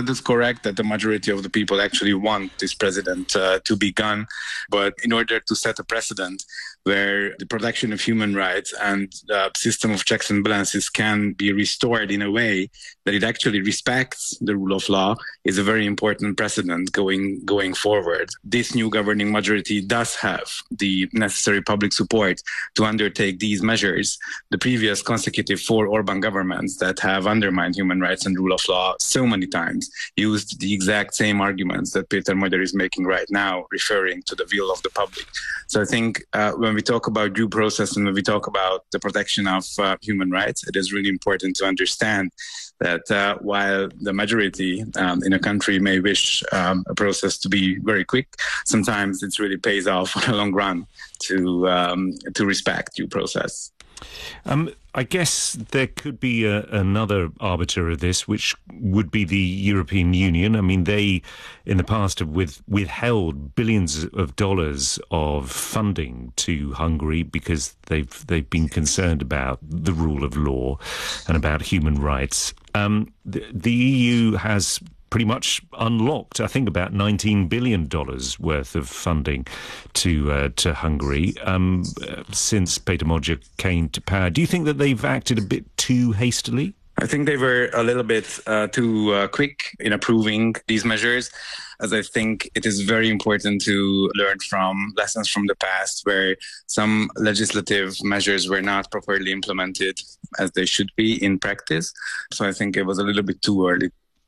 it is correct that the majority of the people actually want this president to be gone. But in order to set a precedent where the protection of human rights and the system of checks and balances can be restored in a way that it actually respects the rule of law is a very important precedent going forward. This new governing majority does have the necessary public support to undertake these measures. The previous consecutive 4 Orban governments that have undermined human rights and rule of law so many times used the exact same arguments that Peter Magyar is making right now, referring to the will of the public. So I think when we talk about due process and when we talk about the protection of human rights, it is really important to understand that while the majority in a country may wish a process to be very quick, sometimes it really pays off on a long run to respect due process. I guess there could be another arbiter of this, which would be the European Union. I mean, they, in the past, have withheld billions of dollars of funding to Hungary because they've been concerned about the rule of law and about human rights. The EU has pretty much unlocked, I think, about $19 billion worth of funding to Hungary since Peter Magyar came to power. Do you think that they've acted a bit too hastily? I think they were a little bit too quick in approving these measures, as I think it is very important to learn from lessons from the past where some legislative measures were not properly implemented as they should be in practice. So I think it was a little bit too early.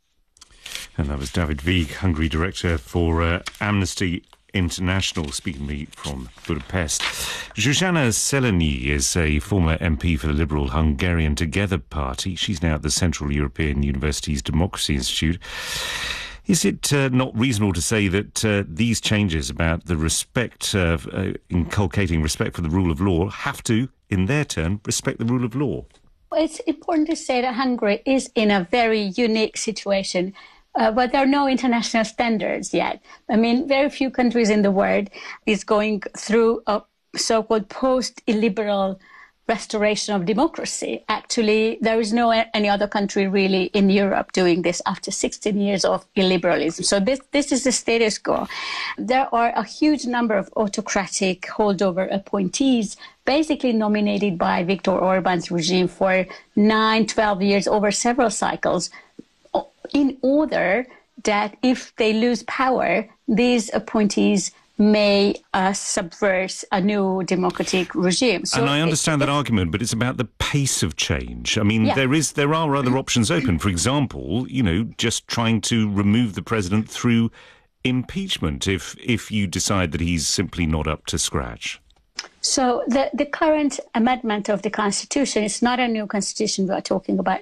And that was David Víg, Hungary director for Amnesty International, speaking to me from Budapest. Zsuzsanna Szelenyi is a former MP for the Liberal Hungarian Together party. She's now at the Central European University's Democracy Institute. Is it not reasonable to say that these changes about the respect, inculcating respect for the rule of law, have to, in their turn, respect the rule of law? It's important to say that Hungary is in a very unique situation. But there are no international standards yet. I mean, very few countries in the world is going through a so-called post-illiberal restoration of democracy. Actually, there is no any other country really in Europe doing this after 16 years of illiberalism. So this is the status quo. There are a huge number of autocratic holdover appointees basically nominated by Viktor Orban's regime for 9-12 years over several cycles, in order that if they lose power, these appointees may subvert a new democratic regime. So and I understand that argument, but it's about the pace of change. I mean, there are other options open. For example, just trying to remove the president through impeachment if you decide that he's simply not up to scratch. So the current amendment of the Constitution is not a new constitution we are talking about.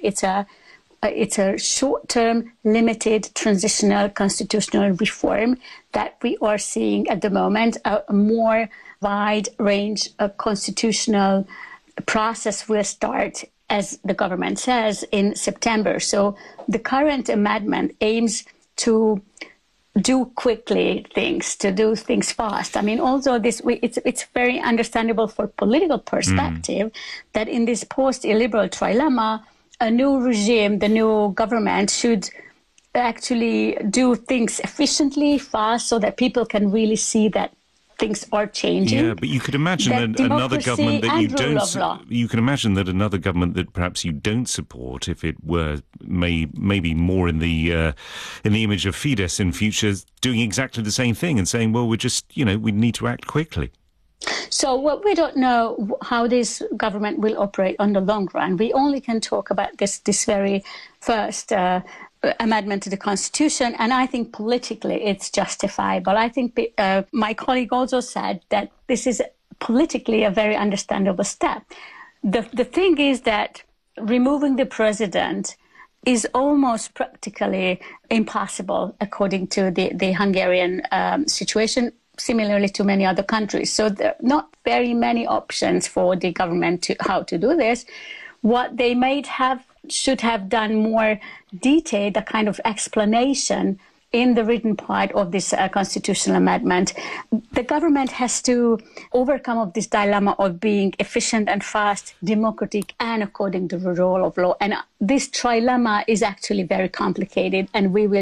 It's a short-term, limited, transitional constitutional reform that we are seeing at the moment. A more wide range of constitutional process will start, as the government says, in September. So the current amendment aims to do quickly things, to do things fast. I mean, although it's very understandable for political perspective that in this post-illiberal trilemma, a new regime, the new government should actually do things efficiently, fast, so that people can really see that things are changing. Yeah, but you could imagine that another government that you don't. You can imagine that another government that perhaps you don't support, if it were maybe more in the image of Fidesz in future, doing exactly the same thing and saying, well, we need to act quickly. So we don't know how this government will operate on the long run. We only can talk about this very first amendment to the Constitution, and I think politically it's justifiable. I think my colleague also said that this is politically a very understandable step. The thing is that removing the president is almost practically impossible according to the Hungarian situation, similarly to many other countries. So there are not very many options for the government how to do this. What they should have done more detailed, a kind of explanation in the written part of this constitutional amendment. The government has to overcome of this dilemma of being efficient and fast, democratic, and according to the rule of law. And this trilemma is actually very complicated, and we will